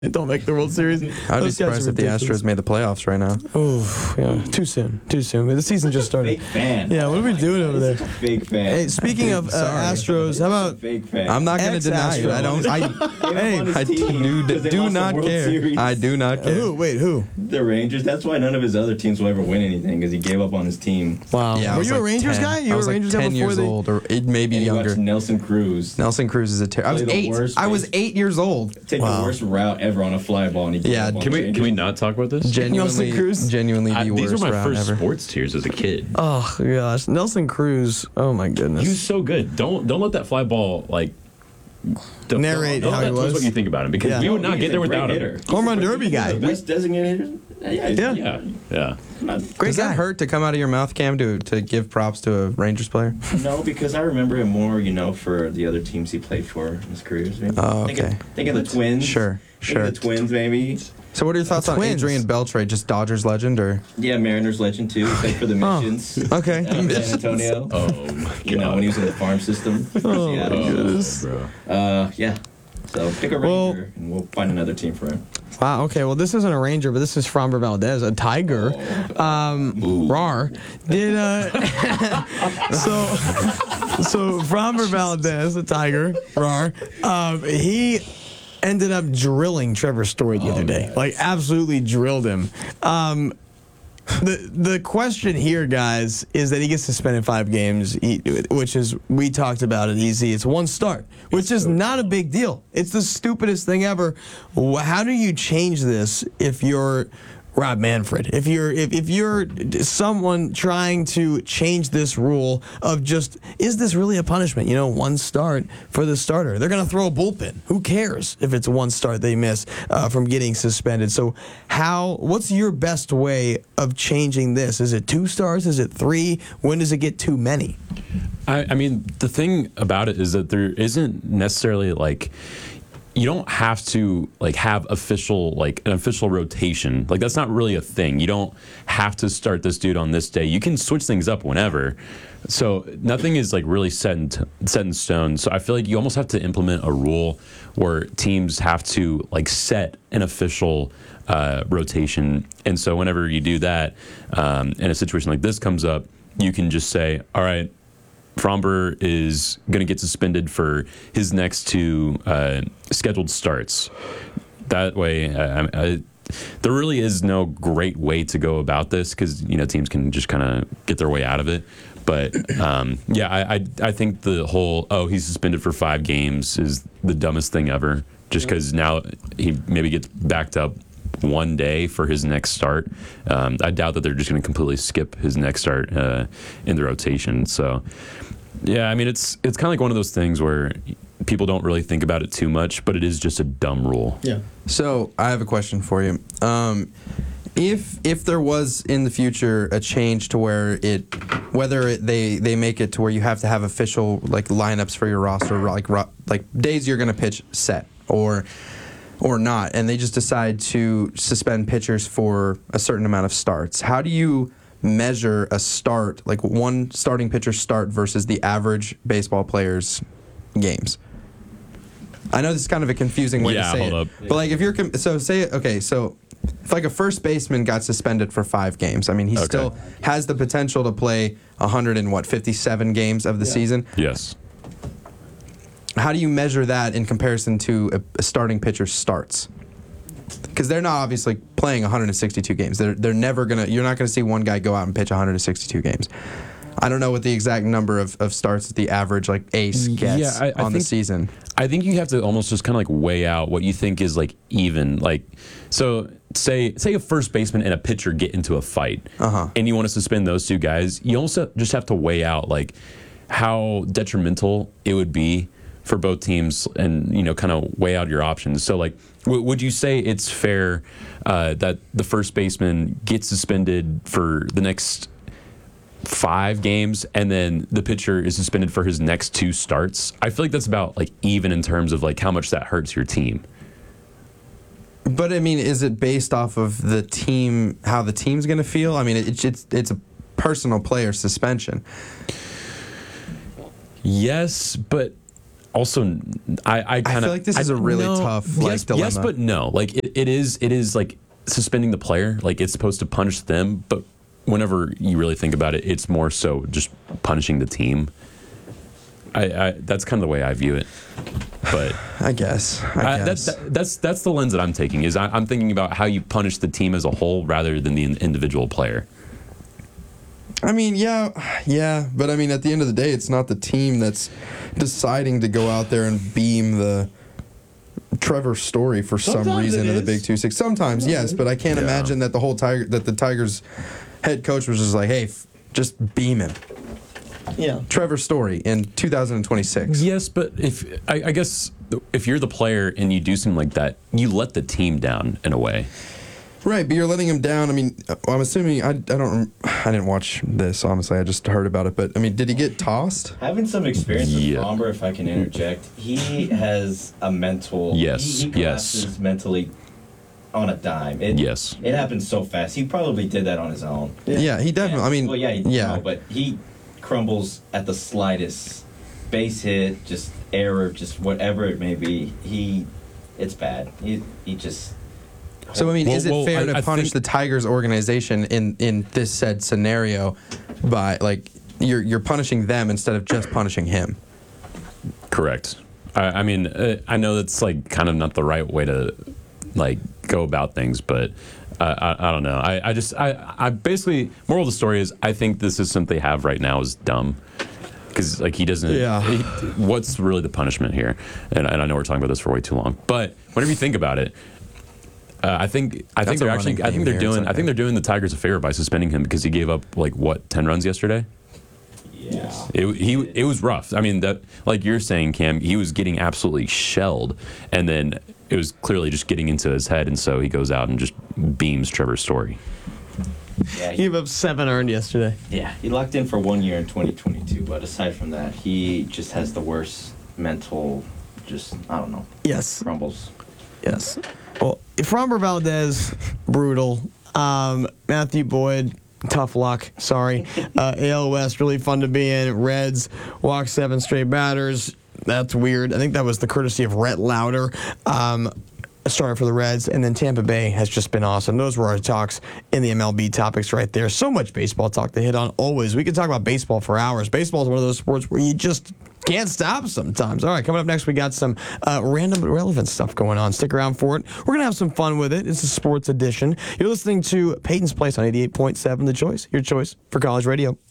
don't make the World Series. I'd be surprised if the Astros made the playoffs right now. Oh, yeah. Too soon. The season just started. Fake fan. Yeah, what are we doing over there? Fake fan. Hey, speaking of Astros, how about Fake fan. I'm not going to deny it. I don't. I do not care. I do not care. who? Wait, who? The Rangers. That's why none of his other teams will ever win anything, because he gave up on his team. Wow. Yeah, were you a Rangers guy? You were a Rangers guy 10 before years old, or maybe And he younger. watched Nelson Cruz Nelson Cruz is a I was Play the 8. worst I was base- 8 years old. take the worst route ever on a fly ball, and he gave Yeah, up on Can Rangers. we not talk about this? Nelson Cruz? Genuinely the These worst were my round first ever. sports tears as a kid. Oh gosh, Nelson Cruz. Oh my goodness. He was so good. Don't let that fly ball Narrate don't how let he that tell us was. what you think about him, because Yeah. we would No, not he's get there a great without hitter. him. Home run derby guy. The best designated hitter. Yeah. Yeah. Great Does guy. that hurt to come out of your mouth, Cam, to give props to a Rangers player? No, because I remember him more, for the other teams he played for in his career. Maybe. Oh, Think of- okay. Think of the Twins. Sure. Think of the Twins, maybe. So what are your thoughts on Twins. Adrian Beltre? Just Dodgers legend, or? Yeah, Mariners legend too. He played for the Missions. Okay. Out of San Antonio. Oh my god. When he was in the farm system. Oh, Yeah. my goodness. bro. Yeah. So pick a Well- Ranger, and we'll find another team for him. Wow. Okay. Well, this isn't a Ranger, but this is Framber Valdez, a Tiger. Rar did so Framber Valdez, a Tiger. Rar. He ended up drilling Trevor Story the other day. Like absolutely drilled him. The question here, guys, is that he gets suspended 5 games, which is, we talked about it easy. It's 1 start, which is not a big deal. It's the stupidest thing ever. How do you change this if you're Rob Manfred? If you're someone trying to change this rule of just, is this really a punishment? 1 start for the starter. They're going to throw a bullpen. Who cares if it's 1 start they miss from getting suspended? So what's your best way of changing this? Is it 2 starts? Is it 3? When does it get too many? I mean, the thing about it is that there isn't necessarily you don't have to have an official rotation. That's not really a thing. You don't have to start this dude on this day. You can switch things up whenever. So nothing is really set in stone. So I feel like you almost have to implement a rule where teams have to set an official rotation. And so whenever you do that, and a situation like this comes up, you can just say, all right, Framber is going to get suspended for his next 2 scheduled starts. That way, there really is no great way to go about this, because teams can just kind of get their way out of it. But I think the whole he's suspended for 5 games is the dumbest thing ever. Just because now he maybe gets backed up 1 day for his next start. I doubt that they're just going to completely skip his next start in the rotation. So, yeah, I mean, it's kind of like one of those things where people don't really think about it too much, but it is just a dumb rule. Yeah. So I have a question for you. If there was in the future a change to where they make it to where you have to have official lineups for your roster, like days you're going to pitch set or not, and they just decide to suspend pitchers for a certain amount of starts, how do you measure a start, one starting pitcher start versus the average baseball player's games? I know this is kind of a confusing way to say hold it, but if you're if a first baseman got suspended for 5 games, I mean he still has the potential to play 57 games of the season. Yes. How do you measure that in comparison to a starting pitcher's starts? Because they're not obviously playing 162 games. They're never gonna. You're not gonna see one guy go out and pitch 162 games. I don't know what the exact number of starts that the average ace gets on the season. I think you have to almost just kind of weigh out what you think is even. So say a first baseman and a pitcher get into a fight, and you want to suspend those 2 guys. You also just have to weigh out how detrimental it would be for both teams, and kind of weigh out your options. So would you say it's fair that the first baseman gets suspended for the next 5 games, and then the pitcher is suspended for his next 2 starts? I feel like that's about even in terms of how much that hurts your team. But I mean, is it based off of the team, how the team's going to feel? I mean, it's a personal player suspension. Yes, but also, I kind of feel like this is a really tough like dilemma. Yes, but no. Like it is like suspending the player. Like it's supposed to punish them, but whenever you really think about it, it's more so just punishing the team. I that's kind of the way I view it. But I guess. That's the lens that I'm taking. Is I'm thinking about how you punish the team as a whole rather than the individual player. I mean, yeah, but I mean, at the end of the day, it's not the team that's deciding to go out there and beam the Trevor Story for some reason in the Big 2-6. Sometimes, yes, but I can't imagine that the Tigers head coach was just like, hey, just beam him. Yeah. Trevor Story in 2026. Yes, but I guess if you're the player and you do something like that, you let the team down in a way. Right, but you're letting him down. I mean, I'm assuming I didn't watch this, honestly. I just heard about it. But I mean, did he get tossed? Having some experience with Fromber, if I can interject, he has a mental. He collapses mentally on a dime. It happens so fast. He probably did that on his own. Yeah, he definitely. I mean, well, yeah, but he crumbles at the slightest base hit, just error, just whatever it may be. It's bad. He just. So, I mean, is it fair to punish the Tigers organization in this said scenario by, like, you're punishing them instead of just punishing him? Correct. I mean, I know that's, like, kind of not the right way to, like, go about things, but I don't know. I basically, moral of the story is I think the system they have right now is dumb. Because, like, he doesn't. Yeah. What's really the punishment here? And I know we're talking about this for way too long. But whenever you think about it, I think they're doing the Tigers a favor by suspending him because he gave up 10 runs yesterday. Yeah, it was rough. I mean, that, like you're saying, Cam, he was getting absolutely shelled, and then it was clearly just getting into his head, and so he goes out and just beams Trevor Story. Yeah, he gave up 7 earned yesterday. Yeah, he locked in for 1 year in 2022, but aside from that, he just has the worst mental. I don't know. Yes. Crumbles. Yes. Well, Fromber Valdez, brutal. Matthew Boyd, tough luck. Sorry. AL West, really fun to be in. Reds, walk 7 straight batters. That's weird. I think that was the courtesy of Rhett Lauder. Starting for the Reds, and then Tampa Bay has just been awesome. Those were our talks in the MLB topics right there. So much baseball talk to hit on always. We could talk about baseball for hours. Baseball is one of those sports where you just can't stop sometimes. All right, coming up next, we got some random but relevant stuff going on. Stick around for it. We're going to have some fun with it. It's a sports edition. You're listening to Peyton's Place on 88.7 The Choice, your choice for college radio.